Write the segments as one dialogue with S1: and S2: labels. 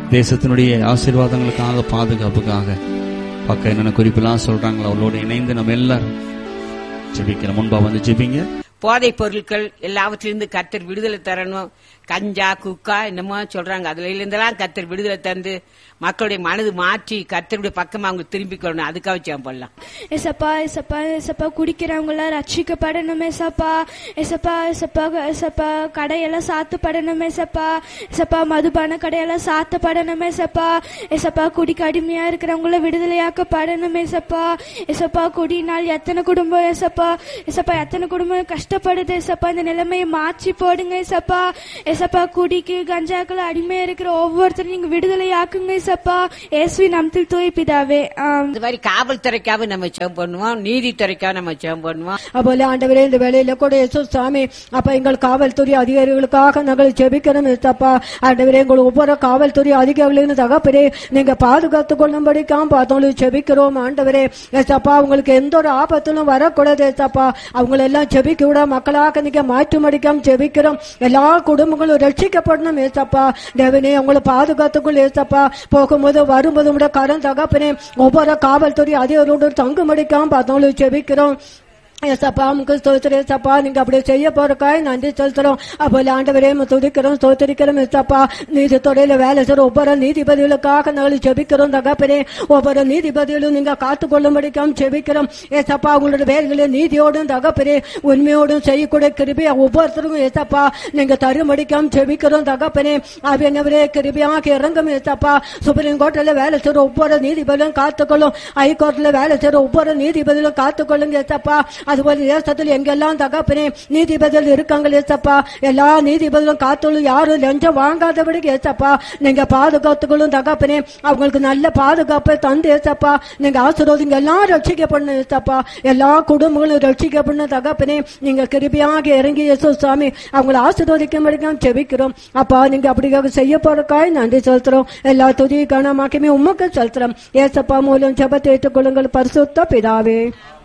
S1: தேசத்தினுடைய ஆசீர்வாதங்களுக்காக, பாதுகாப்புக்காக பக்கம் என்னென்ன குறிப்பெல்லாம் சொல்றாங்களோ அவளோடு இணைந்து நம்ம எல்லாரும் ஜெபிக்கிற முன்பா வந்து ஜெபிங்க.
S2: போதைப் பொருட்கள் எல்லாவற்றிலிருந்து கர்த்தர் விடுதலை தரணும். கஞ்சா, குக்கா என்னமோ சொல்றாங்க, அதுல இருந்தெல்லாம் கர்த்தர் விடுதலை தந்து மக்களுடைய மனது மாற்றி கர்த்தருடைய பக்கமா அவங்க திரும்பிக்கணும். அதுக்காக ஜெபம் பண்ணலாம்.
S3: ஏசப்பா ஏசப்பா ஏசப்பா குடிக்கிறவங்க எல்லாம் ரட்சிக்கப்படணும். ஏசப்பா ஏசப்பா ஏசப்பா ஏசப்பா கடையெல்லாம் சாத்தப்படணும். ஏசப்பா ஏசப்பா மதுபான கடையெல்லாம் சாத்தப்படணும். ஏசப்பா ஏசப்பா குடிக்க அடிமையா இருக்கிறவங்கள விடுதலையாக்கப்படணும். ஏசப்பா ஏசப்பா குடினால் எத்தனை குடும்பம் ஏசப்பா ஏசப்பா எத்தனை குடும்பம் கஷ்டப்படுது. ஏசப்பா இந்த நிலைமையை மாற்றி போடுங்க. ஏசப்பா ஏசப்பா குடிக்கு கஞ்சாக்கள் அடிமையா இருக்கிற ஒவ்வொருத்தரும் நீங்க விடுதலை ஆக்குங்க. ஏசப்பா இயேசுவின் நாமத்தில் தூய பிதாவே.
S2: இந்த மாதிரி காவல்துறைக்காக நம்ம ஜெபம் பண்ணுவோம், நீதித்துறைக்காக நம்ம ஜெபம் பண்ணுவோம்.
S4: அப்போல ஆண்டவரே இந்த வேளையில கூட இயேசு சாமி அப்ப எங்கள் காவல்துறை அதிகாரிகளுக்காக நாங்கள் ஜெபிக்கிறோம். ஏசப்பா ஆண்டவரே எங்கள் ஒவ்வொரு காவல்துறை அதிகாரிகளின் தகப்பனே நீங்க பாதுகாத்துக் கொள்ளும்படிக்காம பார்த்தோம் ஜெபிக்கிறோம். ஆண்டவரே ஏசப்பா அவங்களுக்கு எந்த ஒரு ஆபத்திலும் வரக்கூடாது. ஏசப்பா அவங்களெல்லாம் ஜெபிக்க விட மக்களாக நீங்க மாற்றுமடிக்காம ஜெபிக்கிறோம். எல்லா குடும்பங்களும் ரட்சிக்கப்படணும். ஏசப்பா தேவனே அவங்களை பாதுகாத்துக்குள் ஏசப்பா போகும்போது வரும்போது கூட கரம் தகப்பனே ஒவ்வொரு காவல்துறை அதிகாரியோடு தங்குமடிக்காம பார்த்தோம் ஜெபிக்கிறோம். ஏசப்பா நமக்கு ஸ்தோத்திரம். ஏசப்பா நீங்க அப்படி செய்ய போறக்காய் நன்றி செலுத்துறோம். அப்போல ஆண்டவரே துதிக்கிறோம் ஸ்தோத்திரிக்கிறோம். ஏசப்பா நீதித்துறையில வேலை செய்ற ஒவ்வொரு நீதிபதிகளுக்காக நாங்கள் ஜெபிக்கிறோம். தகப்பனே ஒவ்வொரு நீதிபதிகளும் நீங்க காத்துக்கொள்ளும்படிக்காம ஜெபிக்கிறோம். ஏசப்பா உங்களோட வேலைகளை நீதியோடும் தகப்பனே உண்மையோடும் செய்யக்கூடிய கிருபையா ஒவ்வொருத்தருக்கும் ஏசப்பா நீங்க தருமடிக்காம ஜெபிக்கிறோம். தகப்பனே அவனவரே கிருபையாக இறங்கும். ஏசப்பா சுப்ரீம் கோர்ட்ல வேலை செய்ற ஒவ்வொரு நீதிபதிகளும் காத்துக்கொள்ளும். ஹைகோர்ட்ல வேலை செய்ற ஒவ்வொரு நீதிபதிகளும் காத்துக்கொள்ளுங்க. ஏசப்பா அதுபோல தேசத்தில் எங்கெல்லாம் தகப்பனே நீதிபதிகள் இருக்காங்க. ஏசப்பா எல்லா நீதிபதிகளும் காத்துள்ளும். யாரும் லஞ்சம் வாங்காதபடிக்கு ஏசப்பா நீங்க பாதுகாத்துக்கொள்ளும். தகப்பனே அவங்களுக்கு நல்ல பாதுகாப்பை தந்து ஏசப்பா நீங்க ஆசீர்வாதம் எல்லாம் ரட்சிக்கப்படணும். ஏசப்பா எல்லா குடும்பங்களும் ரட்சிக்கப்படணும். தகப்பனே நீங்க கிருபையாக இறங்கி இயேசு சாமி அவங்களை ஆசீர்வதிக்க முடியும் ஜெபிக்கிறோம். அப்பா நீங்க அப்படியாக செய்ய போறக்காய் நன்றி செலுத்துறோம். எல்லா துதி கனமாக்கமே உமக்கு செலுத்துறோம். ஏசப்பா மூலம் ஜெபத்தை ஏற்றுக்கொள்ளுங்கள் பரிசுத்த பிதாவே.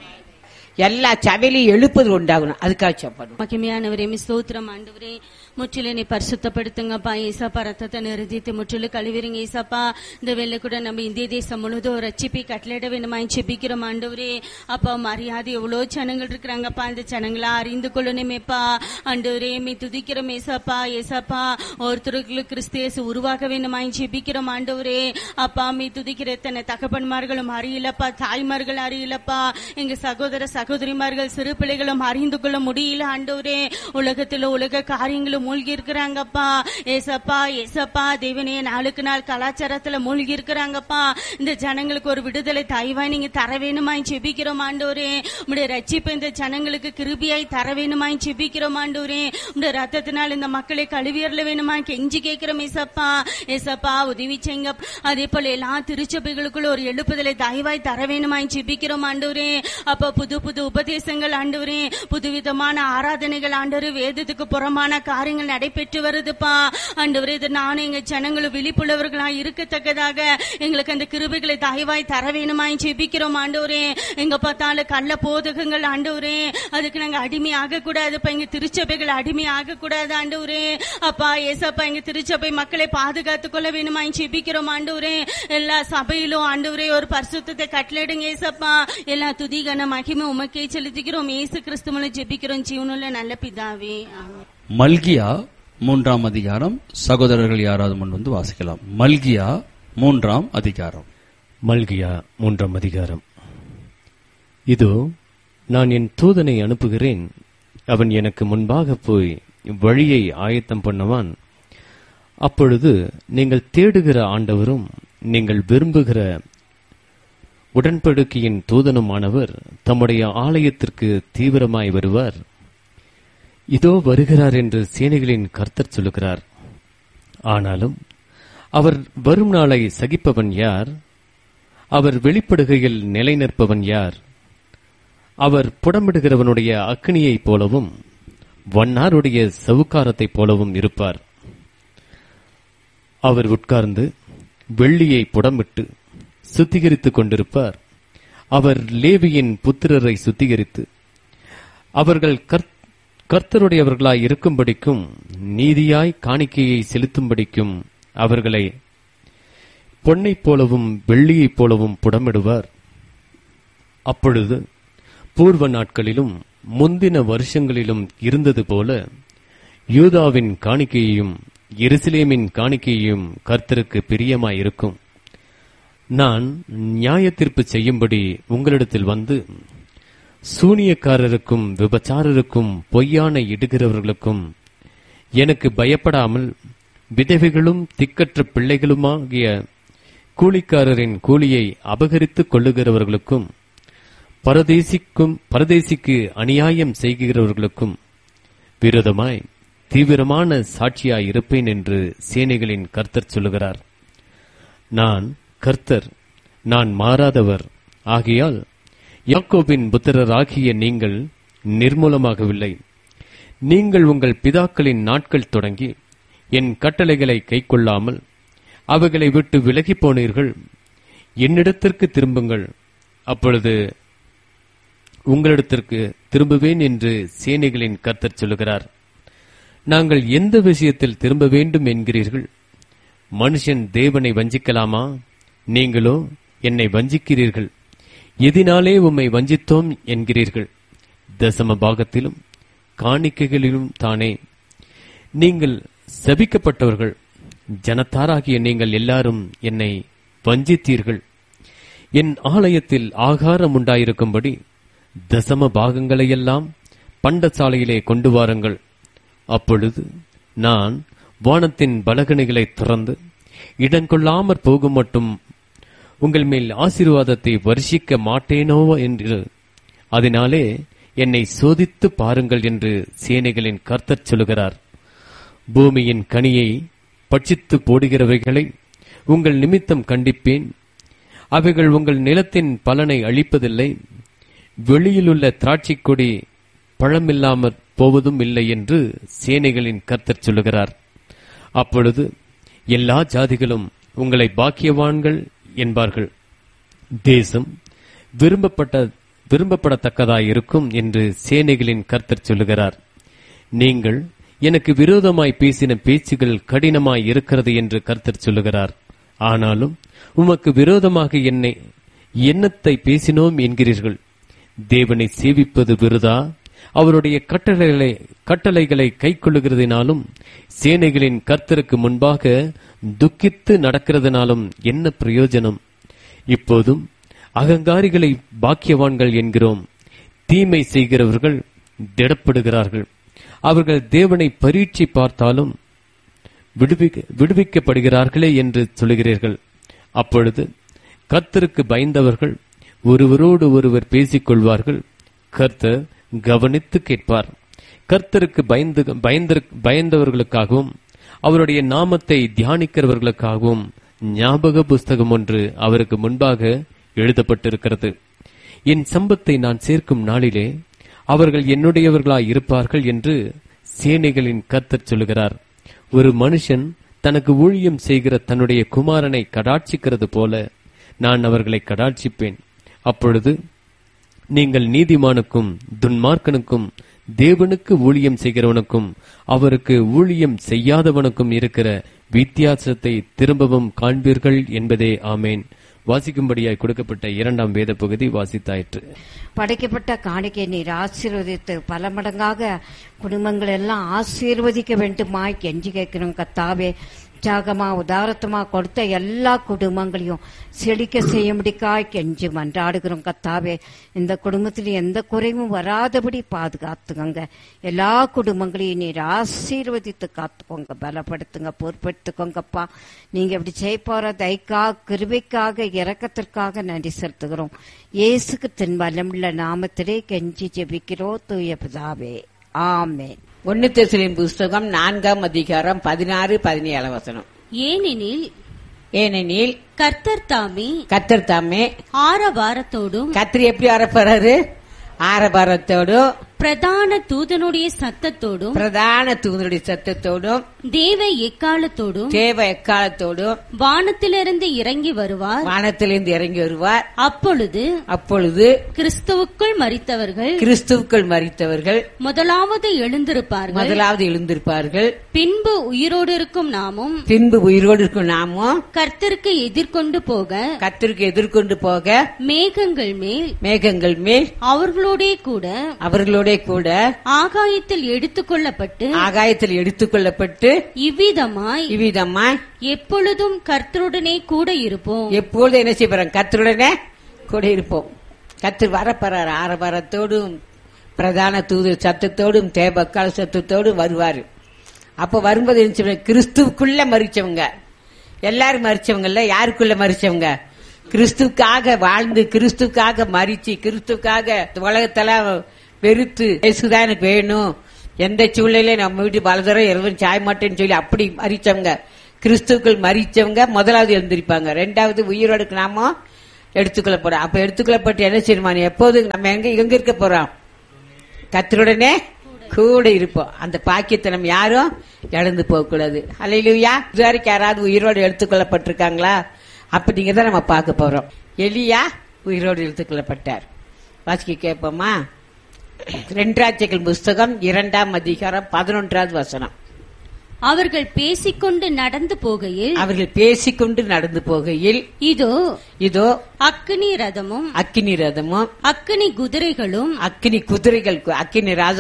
S2: எல்லா சபையிலையும் எழுப்புதல் உண்டாகணும். அதுக்காக ஜெபம் பண்ணுவோம்.
S5: மகிமையானவரே ஸ்தோத்திரம் ஆண்டவரே முற்றிலும் நீ பரிசுத்தப்படுத்துங்கப்பா. ஏசப்பா ரத்தத்தை நிறுத்திட்டு முற்றிலும் கழுவிறங்க. ஏசப்பா இந்த வேலை கூட நம்ம இந்திய தேசம் முழுதும் ரட்சிப்பை கட்டளையிட வேண்டுமாய் ஜெபிக்கிறோம். ஆண்டவரே அப்பா மரியாதை எவ்வளவு ஜனங்கள் இருக்கிறாங்கப்பா, இந்த ஜனங்களா அறிந்து கொள்ளணுமேப்பா. ஆண்டவரே மீ துதிக்கிறோம். ஏசப்பா ஏசப்பா ஒருத்தருக்கு கிறிஸ்தேசு உருவாக வேண்டுமாய் ஜெபிக்கிறோம். ஆண்டவரே அப்பா மீ துதிக்கிற எத்தனை தகப்பன்மார்களும் அறியலப்பா, தாய்மார்கள் அறியலப்பா, எங்க சகோதர சகோதரிமார்கள் சிறு பிள்ளைகளும் அறிந்து கொள்ள முடியல. ஆண்டவரே உலகத்துல உலக காரியங்களும் மூழ்கி இருக்கிறாங்கப்பா. ஏசப்பா ஏசப்பா தேவனே நாளுக்கு நாள் கலாச்சாரத்துல மூழ்கி இருக்கிறாங்கப்பா. இந்த ஜனங்களுக்கு ஒரு விடுதலை தயவாய் நீங்க தர வேணுமாய் ஜெபிக்கிறோம். ஆண்டவரே உடைய ரட்சிப்பு இந்த ஜனங்களுக்கு கிருபியாய் தர வேணுமாய் ஜெபிக்கிறோம். ஆண்டவரே உடைய ரத்தத்தினால் இந்த மக்களை கழுவியறல வேணுமாய் கெஞ்சி கேட்கிறோம். ஏசப்பா ஏசப்பா உதவி செய்யுங்க. அதே போல எல்லா திருச்சபைகளுக்குள்ள ஒரு எழுப்புதலை தயவாய் தர வேணுமாய் ஜெபிக்கிறோம். ஆண்டவரே அப்ப புது புது உபதேசங்கள் ஆண்டவரே, புதுவிதமான ஆராதனைகள் ஆண்டவரே, வேதத்துக்கு புறமான காரியங்கள் நடைபெற்று வருதுப்பா. ஆண்டவரே இது நானும் எங்க ஜனங்களும் விழிப்புள்ளவர்களாய் இருக்கத்தக்கதாக எங்களுக்கு அந்த கிருபைகளை தயவாய் தர வேணுமாய் ஜெபிக்கிறோம். ஆண்டவரே எங்க பார்த்தாலும் கள்ள போதகங்கள் ஆண்டவரே அதுக்கு நாங்க அடிமை ஆக கூடாது. எங்க திருச்சபைகள் அடிமை ஆக கூடாது. ஆண்டவரே அப்பா ஏசப்பா எங்க திருச்சபை மக்களை பாதுகாத்துக் கொள்ள வேணுமாய் ஜெபிக்கிறோம். ஆண்டவரே எல்லா சபையிலும் ஆண்டவரே ஒரு பரிசுத்தத்தை கட்டளையிடுங்க. ஏசப்பா எல்லா துதிகன மகிமை உமக்கே செலுத்திக்கிறோம். இயேசு கிறிஸ்து மூலம் ஜெபிக்கிறோம் ஜீவனுள்ள நல்ல பிதாவே.
S1: மல்கியா 3ஆம் அதிகாரம். சகோதரர்கள் யாராவது முன் வந்து வாசிக்கலாம். மல்கியா 3ஆம் அதிகாரம்.
S6: மல்கியா 3ஆம் அதிகாரம். இதோ நான் என் தூதனை அனுப்புகிறேன், அவன் எனக்கு முன்பாக போய் வழியை ஆயத்தம் பண்ணுவான். அப்பொழுது நீங்கள் தேடுகிற ஆண்டவரும் நீங்கள் விரும்புகிற உடன்படிக்கையின் தூதனுமானவர் தம்முடைய ஆலயத்திற்கு தீவிரமாய் வருவார். இதோ வருகிறார் என்று சேனைகளின் கர்த்தர் சொல்லுகிறார். ஆனாலும் அவர் வரும் நாளை சகிப்பவன் யார்? அவர் வெளிப்படுகையில் நிலை நிற்பவன் யார்? அவர் புடமிடுகிறவனுடைய அக்கினியைப் போலவும் வண்ணாருடைய சவுக்காரத்தைப் போலவும் இருப்பார். அவர் உட்கார்ந்து வெள்ளியை புடமிட்டு சுத்திகரித்துக் கொண்டிருப்பார். அவர் லேவியின் புத்திரரை சுத்திகரித்து அவர்கள் கர்த்தருடையவர்களாய் இருக்கும்படிக்கும் நீதியாய் காணிக்கையை செலுத்தும்படிக்கும் அவர்களை பொன்னைப் போலவும் வெள்ளியைப் போலவும் புடமிடுவார். அப்பொழுது பூர்வ நாட்களிலும் முந்தின வருஷங்களிலும் இருந்தது போல யூதாவின் காணிக்கையையும் எருசலேமின் காணிக்கையையும் கர்த்தருக்கு பிரியமாயிருக்கும். நான் நியாயத்தீர்ப்பு செய்யும்படி உங்களிடத்தில் வந்து சூனியக்காரருக்கும் விபச்சாரருக்கும் பொய்யான இடுகிறவர்களுக்கும் எனக்கு பயப்படாமல் விதவைகளும் திக்கற்ற பிள்ளைகளுமாகிய கூலிக்காரரின் கூலியை அபகரித்துக் கொள்ளுகிறவர்களுக்கும் பரதேசிக்கு அநியாயம் செய்கிறவர்களுக்கும் விரோதமாய் தீவிரமான சாட்சியாய் இருப்பேன் என்று சேனைகளின் கர்த்தர் சொல்லுகிறார். நான் கர்த்தர், நான் மாறாதவர். ஆகையால் யாக்கோபின் புத்திரராகிய நீங்கள் நிர்மூலமாகவில்லை. நீங்கள் உங்கள் பிதாக்களின் நாட்கள் தொடங்கி என் கட்டளைகளை கைக்கொள்ளாமல் அவைகளை விட்டு விலகி போனீர்கள். என்னிடத்திற்கு திரும்புங்கள், அப்பொழுது உங்களிடத்திற்கு திரும்புவேன் என்று சேனைகளின் கர்த்தர் சொல்லுகிறார். நாங்கள் எந்த விஷயத்தில் திரும்ப வேண்டும் என்கிறீர்கள்? மனுஷன் தேவனை வஞ்சிக்கலாமா? நீங்களோ என்னை வஞ்சிக்கிறீர்கள். எதினாலே உம்மை வஞ்சித்தோம் என்கிறீர்கள்? தசம பாகத்திலும் காணிக்கைகளிலும் தானே. நீங்கள் சபிக்கப்பட்டவர்கள், ஜனத்தாராகிய நீங்கள் எல்லாரும் என்னை வஞ்சித்தீர்கள். என் ஆலயத்தில் ஆகாரம் உண்டாயிருக்கும்படி தசம பாகங்களையெல்லாம் பண்டசாலையிலே கொண்டு வாருங்கள். அப்பொழுது நான் வானத்தின் பலகணிகளை திறந்து இடங்கொள்ளாமற் போகும் மட்டும் உங்கள் மேல் ஆசீர்வாதத்தை வருஷிக்க மாட்டேனோ என்று, அதனாலே என்னை சோதித்து பாருங்கள் என்று சேனைகளின் கர்த்தர் சொல்லுகிறார். பூமியின் கனியை பட்சித்து போடுகிறவைகளை உங்கள் நிமித்தம் கண்டிப்பேன். அவைகள் உங்கள் நிலத்தின் பலனை அளிப்பதில்லை. வெளியிலுள்ள திராட்சை கொடி பழமில்லாமற் போவதும் இல்லை என்று சேனைகளின் கர்த்தர் சொல்லுகிறார். அப்பொழுது எல்லா ஜாதிகளும் உங்களை பாக்கியவான்கள் என்பார்கள். தேசம் விரும்பப்படத்தக்கதாயிருக்கும் என்று சேனைகளின் கர்த்தர் சொல்லுகிறார். நீங்கள் எனக்கு விரோதமாய் பேசின பேச்சுகள் கடினமாய் இருக்கிறது என்று கர்த்தர் சொல்லுகிறார். ஆனாலும் உமக்கு விரோதமாக என்னத்தை பேசினோம் என்கிறீர்கள். தேவனை சேவிப்பது விருதா? அவருடைய கட்டளைகளை கைக்கொள்ளுகிறதினாலும் சேனைகளின் கர்த்தருக்கு முன்பாக துக்கித்து நடக்கிறதுனாலும் என்ன பிரயோஜனம்? இப்போதும் அகங்காரிகளை பாக்கியவான்கள் என்கிறோம். தீமை செய்கிறவர்கள் திடப்படுகிறார்கள். அவர்கள் தேவனை பரீட்சை பார்த்தாலும் விடுவிக்கப்படுகிறார்களே என்று சொல்லுகிறீர்கள். அப்பொழுது கர்த்தருக்கு பயந்தவர்கள் ஒருவரோடு ஒருவர் பேசிக் கொள்வார்கள். கர்த்தர் கவனித்து கேட்பார். கர்த்தருக்கு பயந்தவர்களுக்காகவும் அவருடைய நாமத்தை தியானிக்கிறவர்களுக்காகவும் ஞாபக புஸ்தகம் ஒன்று அவருக்கு முன்பாக எழுதப்பட்டிருக்கிறது. என் சம்பத்தை நான் சேர்க்கும் நாளிலே அவர்கள் என்னுடையவர்களாய் இருப்பார்கள் என்று சேனைகளின் கர்த்தர் சொல்லுகிறார். ஒரு மனுஷன் தனக்கு ஊழியம் செய்கிற தன்னுடைய குமாரனை கடாட்சிக்கிறது போல நான் அவர்களை கடாட்சிப்பேன். அப்பொழுது நீங்கள் நீதிமானுக்கும் துன்மார்க்கனுக்கும் தேவனுக்கு ஊழியம் செய்கிறவனுக்கும் அவருக்கு ஊழியம் செய்யாதவனுக்கும் இருக்கிற வித்தியாசத்தை திரும்பவும் காண்பீர்கள் என்பதே. ஆமேன். வாசிக்கும்படியாய் கொடுக்கப்பட்ட 2ஆம் வேத பகுதி வாசித்தாயிற்று.
S7: படைக்கப்பட்ட காணிக்கை நீர் ஆசீர்வதித்து பல மடங்காக குடும்பங்கள் எல்லாம் ஆசீர்வதிக்க வேண்டுமாய் கெஞ்சி கேட்கிறோம் கர்த்தாவே. உற்சாகமா உதாரத்தமா கொடுத்த எல்லா குடும்பங்களையும் செழிக்க செய்யும்படிக்காய் கெஞ்சி மன்றாடுகிறோம் கர்த்தாவே. இந்த குடும்பத்தில் எந்த குறைவும் வராதபடி பாதுகாத்துக்கோங்க. எல்லா குடும்பங்களையும் நீர் ஆசீர்வதித்து காத்துக்கோங்க, பலப்படுத்துங்க, பொறுப்படுத்துக்கோங்கப்பா. நீங்க இப்படி செய்ய தயக்காக கிருபைக்காக இரக்கத்திற்காக நன்றி செலுத்துகிறோம். இயேசுக்கு தன் வல்லமுள்ள நாமத்திலே கெஞ்சி ஜெபிக்கிறோம் தூய பிதாவே. ஆமென்.
S2: 1 தெசலோனிக்கேயர் புஸ்தகம் 4ஆம் அதிகாரம் 16-17 வசனம். ஏனெனில்
S5: கர்த்தர் தாமே ஆரவாரத்தோடும்,
S2: கர்த்தர் எப்படி ஆரப்பாரு? ஆரவாரத்தோடும்,
S5: பிரதான தூதனுடைய சத்தத்தோடும் தேவ எக்காலத்தோடும் வானத்திலிருந்து இறங்கி வருவார். அப்பொழுது கிறிஸ்துவுக்குள் மரித்தவர்கள் முதலாவது எழுந்திருப்பார்கள். பின்பு உயிரோடு இருக்கும் நாமும் கர்த்தருக்கு எதிர்கொண்டு போக மேகங்கள் மேல் அவர்களோடே கூட ஆகாயத்தில் எடுத்துக்கொள்ளப்பட்டு இவ்விதமாய் எப்பொழுதும் கர்த்தருடனே கூட இருப்போம்.
S2: எப்பொழுது என்ன செய்வோம்? கர்த்தருடனே கூட இருப்போம். கர்த்தர் வரப்போறார். ஆரவாரத்தோடும் பிரதான தூது சத்தத்தோடும் தேவக்கால சத்தத்தோடும் வருவாரு. அப்ப வரும்போது என்ன செய்வாங்க? கிறிஸ்துவுக்குள்ள மரிச்சவங்க எல்லாரும் மரிச்சவங்க இல்ல. யாருக்குள்ள மரிச்சவங்க? கிறிஸ்துவுக்காக வாழ்ந்து கிறிஸ்துவுக்காக மரிச்சு கிறிஸ்துவுக்காக உலகத்துல வெறுத்து இயேசுதான் எனக்கு வேணும், எந்த சூழ்நிலையில நம்ம வீட்டு பலதரம் எதுவும் சாய மாட்டேன்னு சொல்லி அப்படி மரிச்சவங்க, கிறிஸ்துக்கள் மரிச்சவங்க முதலாவது எழுந்திருப்பாங்க. ரெண்டாவது உயிரோடு நாம எடுத்துக்கொள்ள போறோம். அப்ப எடுத்துக்கொள்ளப்பட்டு என்ன செய்யணுமா? எப்போது நம்ம எங்க இருக்க போறோம்? கர்த்தருடனே கூட இருப்போம். அந்த பாக்கியத்தை நம்ம யாரும் இழந்து போக கூடாது. அல்லேலூயா. இதுவரைக்கும் யாராவது உயிரோடு எடுத்துக்கொள்ளப்பட்டிருக்காங்களா? அப்படிங்கிறத நம்ம பார்க்க போறோம். எலியா உயிரோடு எடுத்துக்கொள்ளப்பட்டார். வாசிக்க கேட்போமா? 2 ராஜ்யங்கள் புஸ்தகம் 2ஆம் அதிகாரம் 11வது வசனம்.
S5: அவர்கள் பேசிக்கொண்டு நடந்து போகையில் இதோ அக்கினி ரதமும் அக்கினி குதிரைகள்